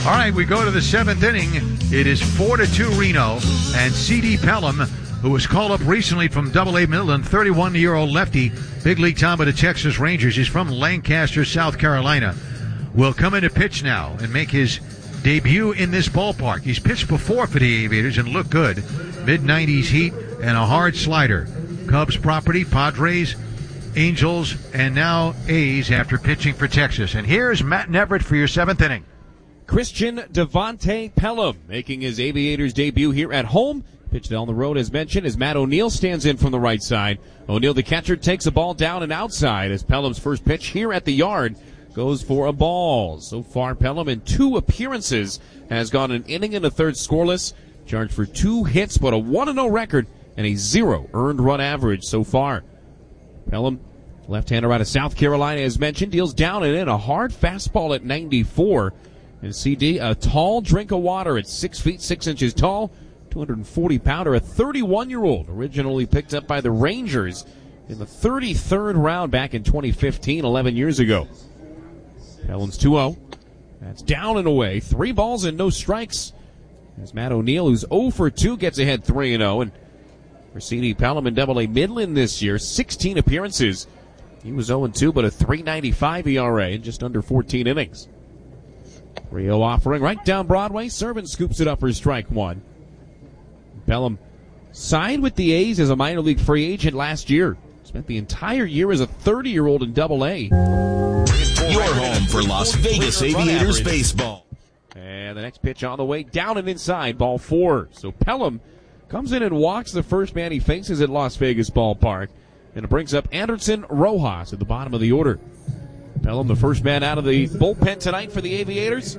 All right, we go to the seventh inning. It is 4-2 Reno, and C.D. Pelham, who was called up recently from Double-A Midland, 31-year-old lefty, big league time with the Texas Rangers. He's from Lancaster, South Carolina. Will come in to pitch now and make his debut in this ballpark. He's pitched before for the Aviators and looked good. Mid-90s heat and a hard slider. Cubs property, Padres, Angels, and now A's after pitching for Texas. And here's Matt Neverett for your seventh inning. Christian Devontae Pelham making his Aviators debut here at home. Pitched down the road as mentioned as Matt O'Neill stands in from the right side. O'Neill, the catcher, takes a ball down and outside as Pelham's first pitch here at the yard goes for a ball. So far, Pelham in 2 appearances has gone an inning and a third scoreless, charged for 2 hits but a 1-0 record and a 0 earned run average so far. Pelham, left-hander out of South Carolina as mentioned, deals down and in a hard fastball at 94. And CD, a tall drink of water at 6 feet 6 inches tall, 240-pounder, a 31-year-old, originally picked up by the Rangers in the 33rd round back in 2015, 11 years ago. Pelham's 2-0. That's down and away. 3 balls and no strikes. As Matt O'Neill, who's 0 for 2, gets ahead 3-0. And for C.D. Pelham in Double-A Midland this year, 16 appearances. He was 0-2, but a 3.95 ERA in just under 14 innings. 3-0 offering right down Broadway. Servant scoops it up for strike 1. Pelham signed with the A's as a minor league free agent last year. Spent the entire year as a 30-year-old in Double-A. Your home for Las Vegas Aviators baseball. And the next pitch on the way, down and inside, ball 4. So Pelham comes in and walks the first man he faces at Las Vegas Ballpark. And it brings up Anderson Rojas at the bottom of the order. Pelham, the first man out of the bullpen tonight for the Aviators.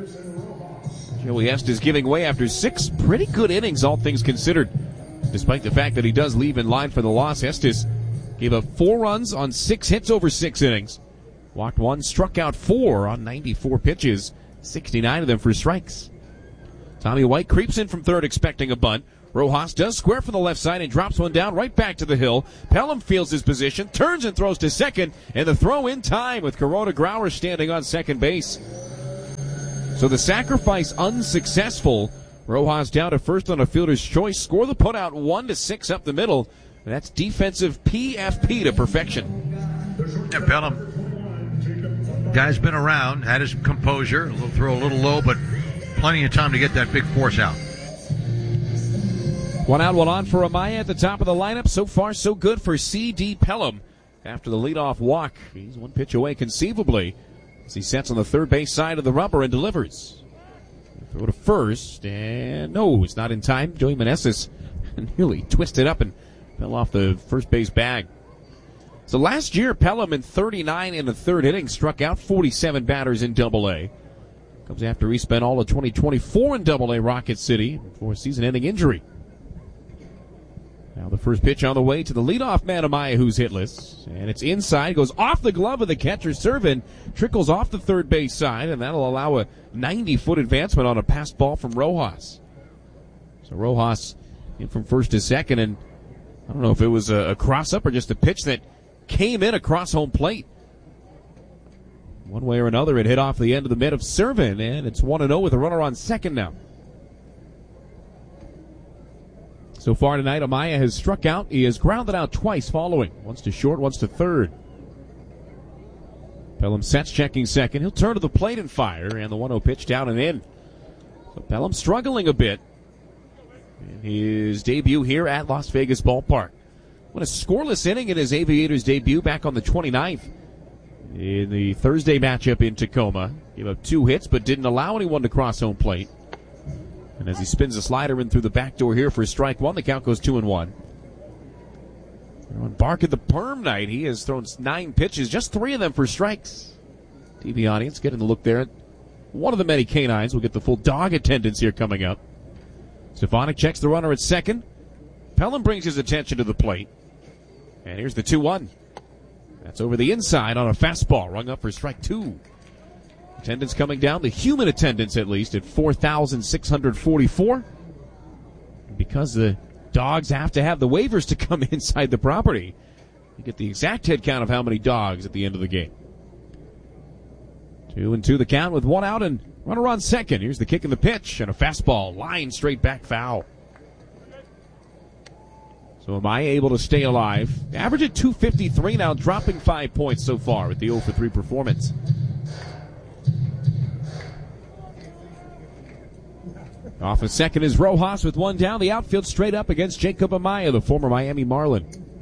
Joey Estes giving way after 6 pretty good innings, all things considered. Despite the fact that he does leave in line for the loss, Estes gave up 4 runs on 6 hits over 6 innings. Walked 1, struck out 4 on 94 pitches, 69 of them for strikes. Tommy White creeps in from third expecting a bunt. Rojas does square for the left side and drops one down right back to the hill. Pelham fields his position, turns and throws to second, and the throw in time with Corona Grauer standing on second base. So the sacrifice unsuccessful. Rojas down to first on a fielder's choice. Score the putout 1-6 up the middle. And that's defensive PFP to perfection. Yeah, Pelham, guy's been around, had his composure, throw a little low, but plenty of time to get that big force out. 1 out, 1 on for Amaya at the top of the lineup. So far, so good for C.D. Pelham. After the leadoff walk, he's 1 pitch away conceivably as he sets on the third base side of the rubber and delivers. Throw to first, and no, it's not in time. Joey Meneses nearly twisted up and fell off the first base bag. So last year, Pelham in 39 in the third inning struck out 47 batters in Double-A. Comes after he spent all of 2024 in Double-A Rocket City for a season-ending injury. Now the first pitch on the way to the leadoff man, Amaya, who's hitless. And it's inside, goes off the glove of the catcher, Servin, trickles off the third base side, and that'll allow a 90-foot advancement on a passed ball from Rojas. So Rojas in from first to second, and I don't know if it was a cross-up or just a pitch that came in across home plate. One way or another, it hit off the end of the mitt of Servin, and it's 1-0 with a runner on second now. So far tonight, Amaya has struck out. He has grounded out twice following. Once to short, once to third. Pelham sets, checking second. He'll turn to the plate and fire, and the 1-0 pitch down and in. So Pelham struggling a bit in his debut here at Las Vegas Ballpark. What a scoreless inning in his Aviators debut back on the 29th. In the Thursday matchup in Tacoma. Gave up 2 hits, but didn't allow anyone to cross home plate. And as he spins the slider in through the back door here for strike 1, the count goes 2-1. On Bark at the Perm night, he has thrown 9 pitches, just 3 of them for strikes. TV audience getting the look there at one of the many canines. We'll get the full dog attendance here coming up. Stefanik checks the runner at second. Pelham brings his attention to the plate. And here's the 2-1. That's over the inside on a fastball, rung up for strike 2. Attendance coming down, the human attendance at least, at 4,644. Because the dogs have to have the waivers to come inside the property, you get the exact head count of how many dogs at the end of the game. 2-2 the count with 1 out, and Runner on second. Here's the kick and the pitch, and a fastball. Line straight back foul. So am I able to stay alive? Average at 253 now, dropping 5 points so far with the 0 for 3 performance. Off a second is Rojas with one down. The outfield straight up against Jacob Amaya, the former Miami Marlin.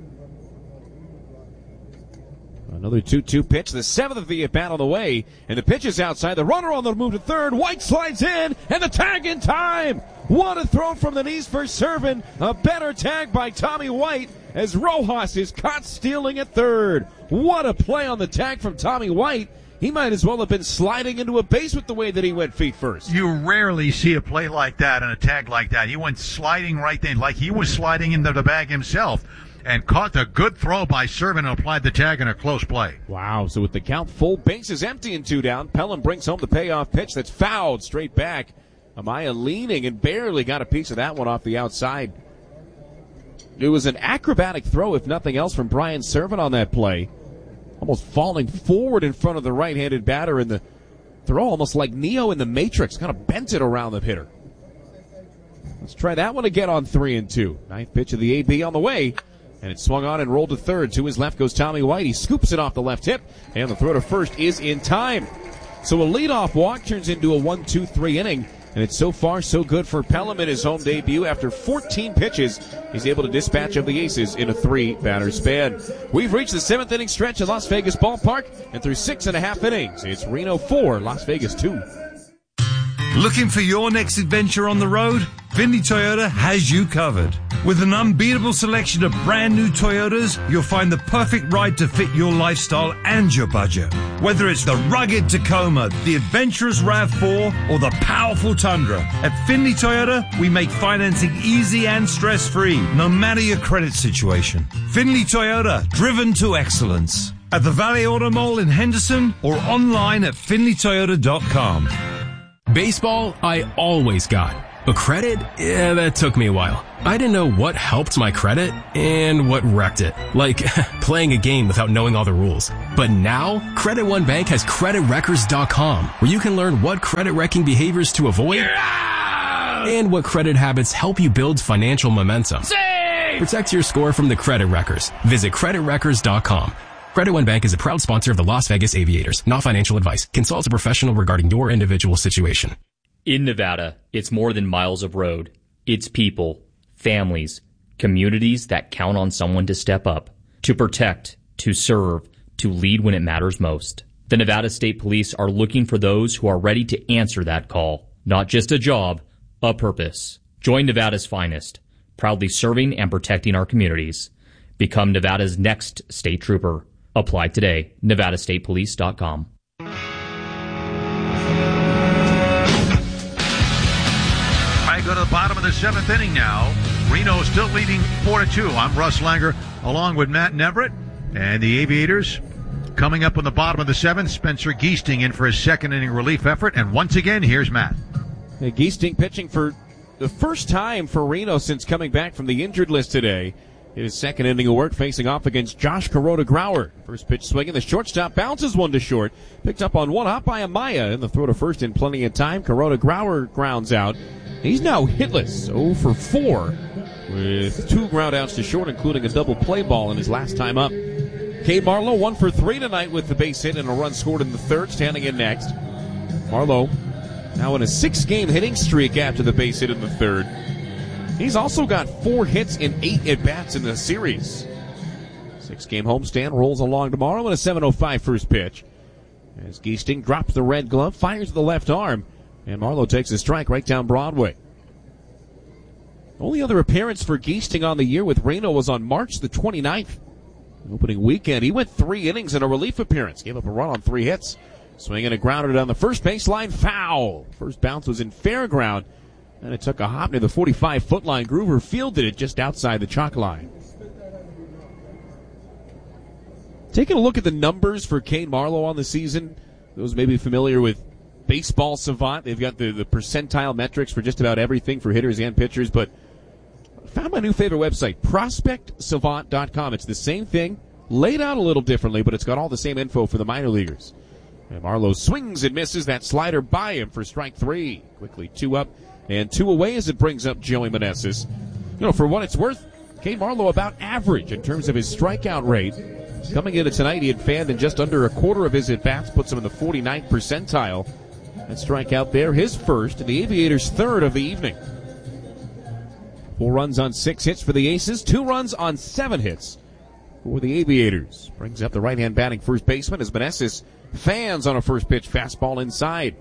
Another 2-2 pitch, the seventh of the at-bat on the way, and the pitch is outside. The runner on the move to third. White slides in, and the tag in time. What a throw from the knees for Servin. A better tag by Tommy White as Rojas is caught stealing at third. What a play on the tag from Tommy White. He might as well have been sliding into a base with the way that he went feet first. You rarely see a play like that and a tag like that. He went sliding right there, like he was sliding into the bag himself, and caught the good throw by Servin and applied the tag in a close play. Wow, so with the count full, bases empty and 2 down, Pelham brings home the payoff pitch that's fouled straight back. Amaya leaning and barely got a piece of that one off the outside. It was an acrobatic throw, if nothing else, from Brian Servin on that play. Almost falling forward in front of the right-handed batter, and the throw almost like Neo in the Matrix, kind of bent it around the hitter. Let's try that one again on 3-2. Ninth pitch of the AB on the way. And it swung on and rolled to third. To his left goes Tommy White. He scoops it off the left hip, and the throw to first is in time. So a leadoff walk turns into a 1-2-3 inning, and it's so far so good for Pelham in his home debut. After 14 pitches, he's able to dispatch of the Aces in a 3-batter span. We've reached the 7th inning stretch at Las Vegas Ballpark, and through 6.5 innings, it's Reno 4, Las Vegas 2. Looking for your next adventure on the road? Findlay Toyota has you covered. With an unbeatable selection of brand new Toyotas, you'll find the perfect ride to fit your lifestyle and your budget. Whether it's the rugged Tacoma, the adventurous RAV4, or the powerful Tundra, at Findlay Toyota, we make financing easy and stress-free, no matter your credit situation. Findlay Toyota, driven to excellence. At the Valley Auto Mall in Henderson, or online at findlaytoyota.com. Baseball, I always got. But credit? Yeah, that took me a while. I didn't know what helped my credit and what wrecked it. Like, playing a game without knowing all the rules. But now, Credit One Bank has CreditWreckers.com, where you can learn what credit-wrecking behaviors to avoid and what credit habits help you build financial momentum. Protect your score from the Credit Wreckers. Visit CreditWreckers.com. Credit One Bank is a proud sponsor of the Las Vegas Aviators. Not financial advice. Consult a professional regarding your individual situation. In Nevada, it's more than miles of road. It's people, families, communities that count on someone to step up, to protect, to serve, to lead when it matters most. The Nevada State Police are looking for those who are ready to answer that call. Not just a job, a purpose. Join Nevada's finest, proudly serving and protecting our communities. Become Nevada's next state trooper. Apply today. NevadaStatePolice.com. Go to the bottom of the 7th inning now. Reno still leading 4-2. I'm Russ Langer along with Matt Neverett. And the Aviators coming up on the bottom of the 7th. Spencer Giesting in for his second inning relief effort. And once again, here's Matt. Giesting pitching for the first time for Reno since coming back from the injured list today. His second inning of work facing off against Josh Kuroda-Grauer. First pitch swinging. The shortstop bounces one to short. Picked up on one hop by Amaya. And the throw to first in plenty of time. Kuroda-Grauer grounds out. He's now hitless, 0 for 4, with 2 groundouts to short, including a double play ball in his last time up. Cade Marlowe 1 for 3 tonight with the base hit and a run scored in the third, standing in next. Marlowe now in a 6-game hitting streak after the base hit in the third. He's also got 4 hits in 8 at-bats in the series. 6-game homestand rolls along tomorrow in a 7:05 first pitch. As Giesting drops the red glove, fires the left arm. And Marlowe takes a strike right down Broadway. Only other appearance for Giesting on the year with Reno was on March the 29th. Opening weekend, he went 3 innings in a relief appearance. Gave up a run on 3 hits. Swinging a grounder down the first baseline, foul. First bounce was in fair ground. And it took a hop near the 45-foot line. Groover fielded it just outside the chalk line. Taking a look at the numbers for Cade Marlowe on the season. Those may be familiar with Baseball Savant. They've got the percentile metrics for just about everything for hitters and pitchers, but I found my new favorite website, ProspectSavant.com. It's the same thing, laid out a little differently, but it's got all the same info for the minor leaguers. And Marlowe swings and misses that slider by him for strike 3. Quickly 2 up and 2 away as it brings up Joey Meneses. For what it's worth, Kane Marlowe about average in terms of his strikeout rate. Coming into tonight, he had fanned in just under a quarter of his at-bats, puts him in the 49th percentile. That strikeout there, his first, and the Aviators' third of the evening. 4 runs on 6 hits for the Aces, 2 runs on 7 hits for the Aviators. Brings up the right-hand batting first baseman as Meneses fans on a first pitch fastball inside.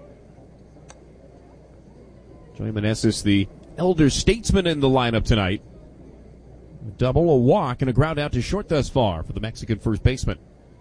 Joey Meneses, the elder statesman in the lineup tonight. A double, a walk, and a ground out to short thus far for the Mexican first baseman.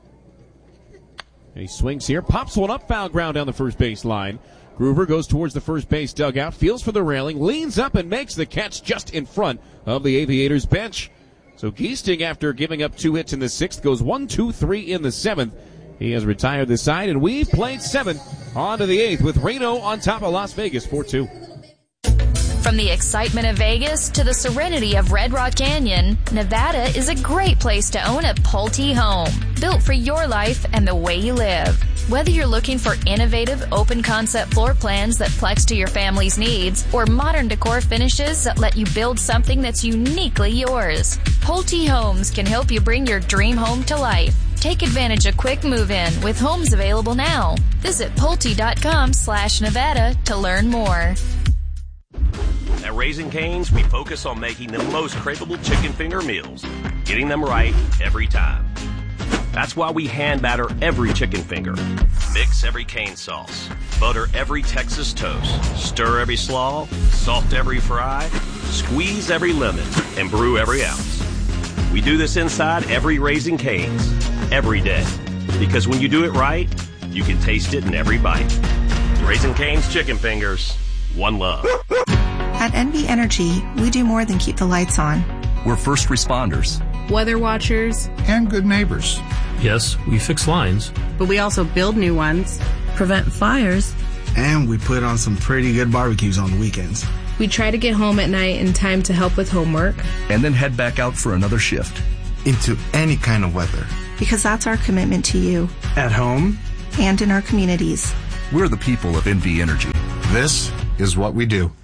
And he swings here, pops one up, foul ground down the first base line. Groover goes towards the first base dugout, feels for the railing, leans up and makes the catch just in front of the Aviators bench. So Giesting, after giving up 2 hits in the 6th, goes 1-2-3 in the 7th. He has retired this side, and we've played 7 on to the 8th with Reno on top of Las Vegas 4-2. From the excitement of Vegas to the serenity of Red Rock Canyon, Nevada is a great place to own a Pulte home, built for your life and the way you live. Whether you're looking for innovative, open-concept floor plans that flex to your family's needs, or modern decor finishes that let you build something that's uniquely yours, Pulte Homes can help you bring your dream home to life. Take advantage of quick move-in with homes available now. Visit Pulte.com/Nevada to learn more. At Raising Cane's, we focus on making the most craveable chicken finger meals, getting them right every time. That's why we hand batter every chicken finger, mix every cane sauce, butter every Texas toast, stir every slaw, salt every fry, squeeze every lemon, and brew every ounce. We do this inside every Raising Cane's, every day. Because when you do it right, you can taste it in every bite. Raising Cane's chicken fingers, one love. At NV Energy, we do more than keep the lights on. We're first responders, weather watchers, and good neighbors. Yes, we fix lines, but we also build new ones, prevent fires, and we put on some pretty good barbecues on the weekends. We try to get home at night in time to help with homework, and then head back out for another shift. Into any kind of weather. Because that's our commitment to you. At home. And in our communities. We're the people of NV Energy. This is what we do.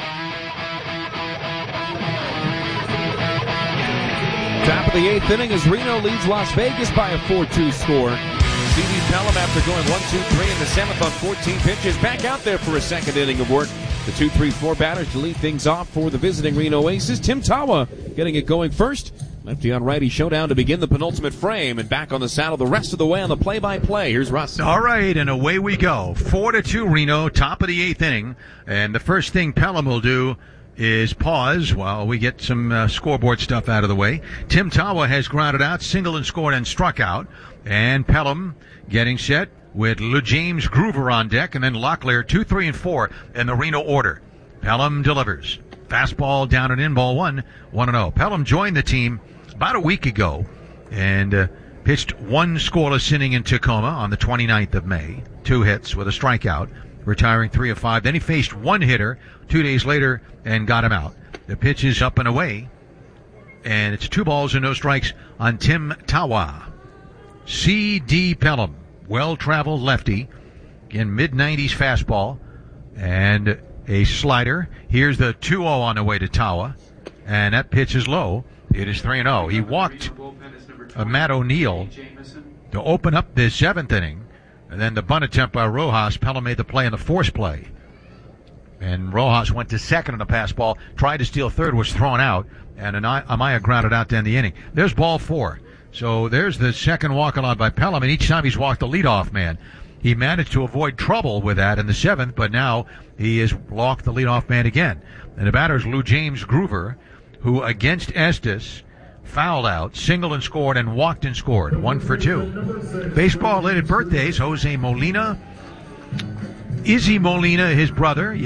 Top of the 8th inning as Reno leads Las Vegas by a 4-2 score. C.D. Pelham, after going 1-2-3 in the 7th on 14 pitches, back out there for a second inning of work. The 2-3-4 batters to lead things off for the visiting Reno Aces. Tim Tawa getting it going first. Lefty on righty showdown to begin the penultimate frame, and back on the saddle the rest of the way on the play-by-play. Here's Russ. All right, and away we go. 4-2 Reno, top of the 8th inning. And the first thing Pelham will do is pause while we get some scoreboard stuff out of the way. Tim Tawa has grounded out, singled and scored and struck out. And Pelham getting set with Lou James Groover on deck, and then Locklear 2, 3, and 4 in the Reno order. Pelham delivers. Fastball down and in, ball 1-0. Pelham joined the team about a week ago and pitched 1 scoreless inning in Tacoma on the 29th of May. 2 hits with a strikeout, retiring 3 of 5. Then he faced 1 hitter 2 days later and got him out. The pitch is up and away, and it's 2 balls and no strikes on Tim Tawa. C.D. Pelham, well-traveled lefty, in mid-90s fastball and a slider. Here's the 2-0 on the way to Tawa, and that pitch is low. It is 3-0. He walked Matt O'Neill to open up the 7th inning, and then the bunt attempt by Rojas. Pelham made the play in the force play, and Rojas went to second on the pass ball, tried to steal third, was thrown out, and Amaya grounded out to end the inning. There's ball 4. So there's the second walk-along by Pelham, and each time he's walked the leadoff man. He managed to avoid trouble with that in the 7th, but now he has walked the leadoff man again. And the batter is Lou James Groover, who against Estes fouled out, singled and scored, and walked and scored. 1 for 2. Baseball-related birthdays, Jose Molina, Izzy Molina, his brother,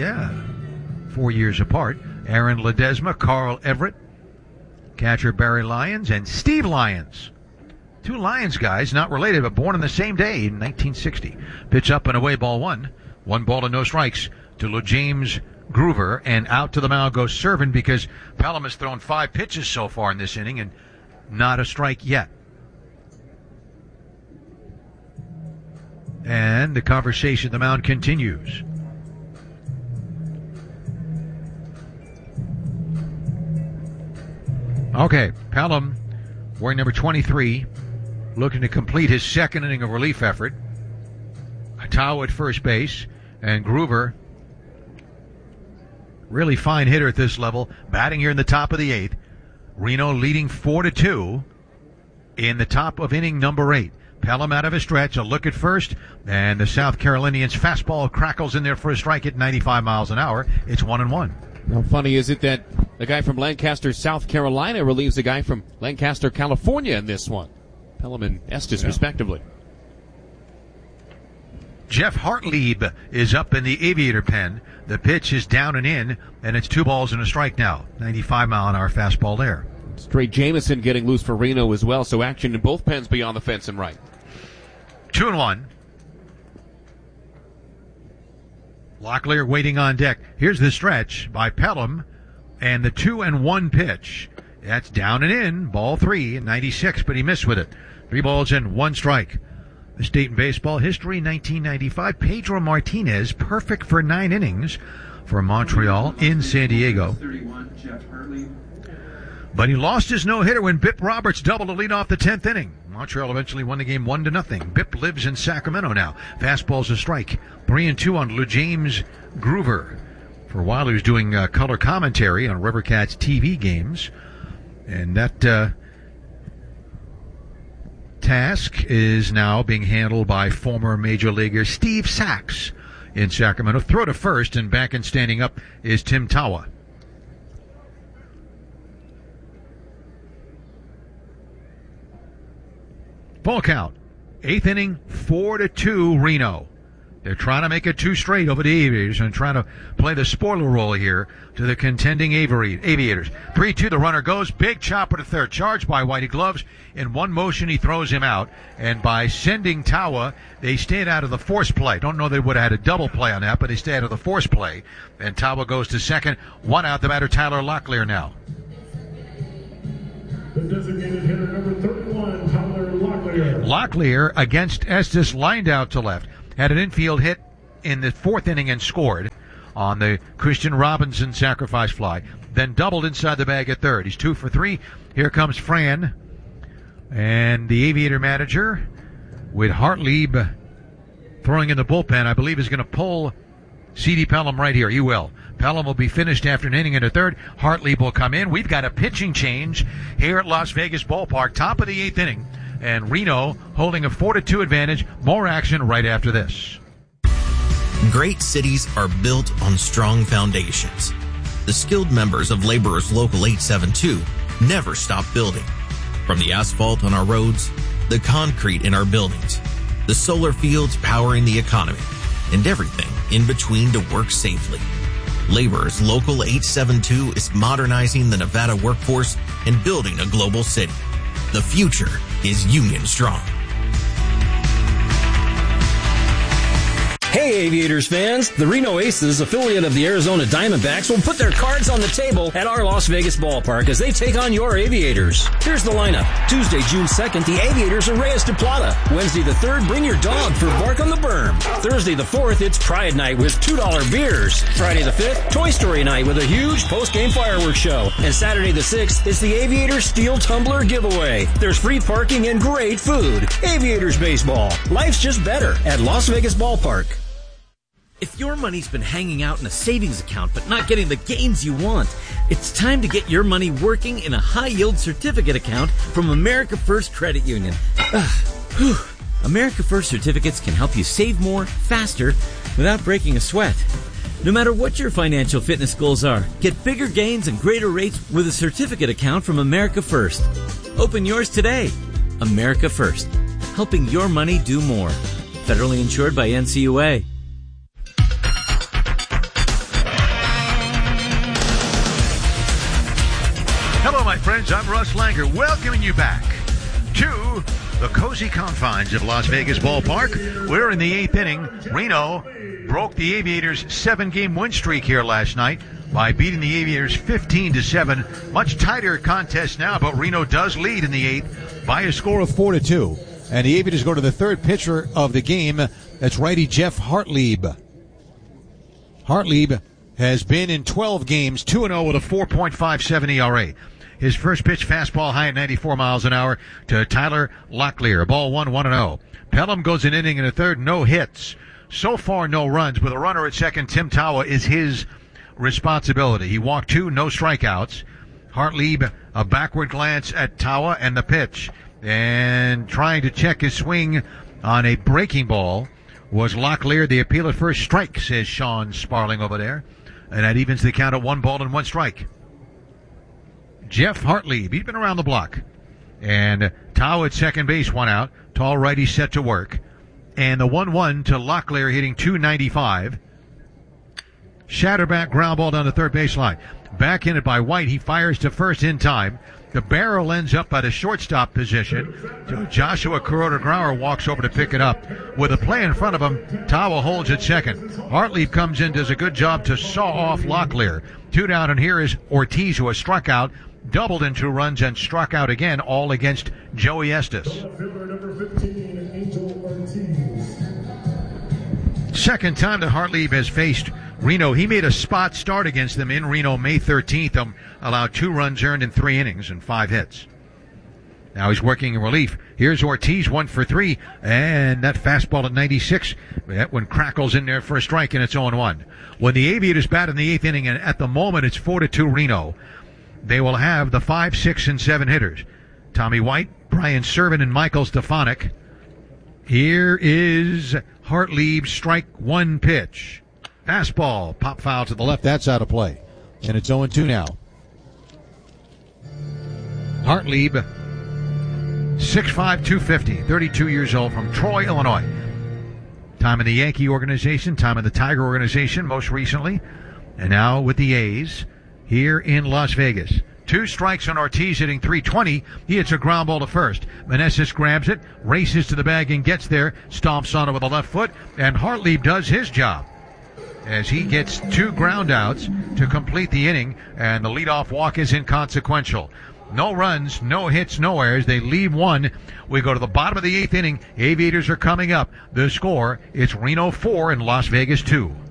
4 years apart, Aaron Ledesma, Carl Everett, catcher Barry Lyons, and Steve Lyons. 2 Lions guys, not related, but born on the same day in 1960. Pitch up and away, ball 1. 1 ball and no strikes to Lou James Groover, and out to the mound goes Servin because Pelham has thrown 5 pitches so far in this inning and not a strike yet. And the conversation at the mound continues. Okay, Pelham, wearing number 23, looking to complete his second inning of relief effort. Tawa at first base, and Groover, really fine hitter at this level, batting here in the top of the 8th. Reno leading 4-2 in the top of inning number 8. Pelham out of a stretch, a look at first, and the South Carolinians fastball crackles in there for a strike at 95 miles an hour. It's 1-1. How funny is it that the guy from Lancaster, South Carolina, relieves the guy from Lancaster, California in this one? Pelham and Estes, respectively. Jeff Hartlieb is up in the Aviator pen. The pitch is down and in, and it's 2 balls and a strike now. 95-mile-an-hour fastball there. Straight Jameson getting loose for Reno as well, so action in both pens beyond the fence and right. 2-1. Locklear waiting on deck. Here's the stretch by Pelham, and the 2-1 pitch. That's down and in, ball 3, 96, but he missed with it. 3 balls and 1 strike. The state in baseball history, 1995, Pedro Martinez, perfect for 9 innings for Montreal in San Diego. But he lost his no-hitter when Bip Roberts doubled to lead off the 10th inning. Montreal eventually won the game 1-0. Bip lives in Sacramento now. Fastball's a strike. 3-2 on Lou James Groover. For a while he was doing color commentary on Rivercats TV games. And that task is now being handled by former Major Leaguer Steve Sachs in Sacramento. Throw to first, and back and standing up is Tim Tawa. Full count. 8th inning, 4-2 Reno. They're trying to make it 2 straight over the Aviators and trying to play the spoiler role here to the contending Aviators. 3-2, the runner goes. Big chopper to third. Charged by Whitey Gloves. In one motion, he throws him out. And by sending Tawa, they stayed out of the force play. Don't know they would have had a double play on that, but they stayed out of the force play. And Tawa goes to second. 1 out, the batter Tyler Locklear now. The designated hitter number 31, Tyler Locklear. Locklear against Estes, lined out to left. Had an infield hit in the 4th inning and scored on the Christian Robinson sacrifice fly. Then doubled inside the bag at third. He's 2 for 3. Here comes Fran. And the Aviator manager with Hartlieb throwing in the bullpen, I believe is going to pull C.D. Pelham right here. He will. Pelham will be finished after an inning and a third. Hartlieb will come in. We've got a pitching change here at Las Vegas Ballpark. Top of the 8th inning. And Reno holding a 4-2 advantage. More action right after this. Great cities are built on strong foundations. The skilled members of Laborers Local 872 never stop building. From the asphalt on our roads, the concrete in our buildings, the solar fields powering the economy, and everything in between to work safely. Laborers Local 872 is modernizing the Nevada workforce and building a global city. The future is Union Strong. Hey Aviators fans, the Reno Aces, affiliate of the Arizona Diamondbacks, will put their cards on the table at our Las Vegas ballpark as they take on your Aviators. Here's the lineup. Tuesday, June 2nd, the Aviators are Reyes de Plata. Wednesday the 3rd, bring your dog for Bark on the Berm. Thursday the 4th, it's Pride Night with $2 beers. Friday the 5th, Toy Story Night with a huge post-game fireworks show. And Saturday the 6th, it's the Aviators Steel Tumbler giveaway. There's free parking and great food. Aviators baseball. Life's just better at Las Vegas Ballpark. If your money's been hanging out in a savings account but not getting the gains you want, it's time to get your money working in a high-yield certificate account from America First Credit Union. America First certificates can help you save more, faster, without breaking a sweat. No matter what your financial fitness goals are, get bigger gains and greater rates with a certificate account from America First. Open yours today. America First, helping your money do more. Federally insured by NCUA. Hello, my friends. I'm Russ Langer, welcoming you back to the cozy confines of Las Vegas Ballpark. We're in the 8th inning. Reno broke the Aviators' 7-game win streak here last night by beating the Aviators 15-7. Much tighter contest now, but Reno does lead in the 8th by a score of 4-2. And the Aviators go to the 3rd pitcher of the game, That's righty Jeff Hartlieb. Hartlieb has been in 12 games, 2-0 with a 4.57 ERA. His first pitch, fastball high at 94 miles an hour to Tyler Locklear. Ball 1-0. Pelham goes an inning and a third, no hits. So far, no runs. With a runner at second, Tim Tawa is his responsibility. He walked 2, no strikeouts. Hartlieb, a backward glance at Tawa and the pitch. And trying to check his swing on a breaking ball was Locklear. The appeal at first, strike, says Sean Sparling over there. And that evens the count at 1 ball and 1 strike. Jeff Hartlieb, he's been around the block. And Tawa at second base, 1 out. Tall righty set to work. And the 1-1 to Locklear hitting .295. Shatterback ground ball down the third baseline. Back in it by White. He fires to first in time. The barrel ends up at a shortstop position. So Joshua Kuroda-Grauer walks over to pick it up. With a play in front of him, Tawa holds at second. Hartlieb comes in, does a good job to saw off Locklear. 2 down, and here is Ortiz, who has struck out, doubled in 2 runs, and struck out again, all against Joey Estes. Second time that Hartlieb has faced Reno. He made a spot start against them in Reno May 13th, allowed 2 runs earned in 3 innings and 5 hits. Now he's working in relief. Here's Ortiz, 1 for 3, and that fastball at 96. That one crackles in there for a strike, and it's 0-1. When the Aviators bat in the 8th inning, and at the moment it's 4-2 Reno, they will have the 5, 6, and 7 hitters. Tommy White, Brian Servin, and Michael Stefanik. Here is Hartlieb's strike 1 pitch. Fastball, pop foul to the left. That's out of play. And it's 0-2 now. Hartlieb, 6'5", 250, 32 years old, from Troy, Illinois. Time in the Yankee organization, time in the Tiger organization most recently, and now with the A's here in Las Vegas. 2 strikes on Ortiz, hitting .320. He hits a ground ball to first. Meneses grabs it, races to the bag and gets there, stomps on it with a left foot, and Hartlieb does his job as he gets 2 ground outs to complete the inning, and the leadoff walk is inconsequential. No runs, no hits, no errors. They leave 1. We go to the bottom of the 8th inning. Aviators are coming up. The score, it's Reno 4 and Las Vegas 2.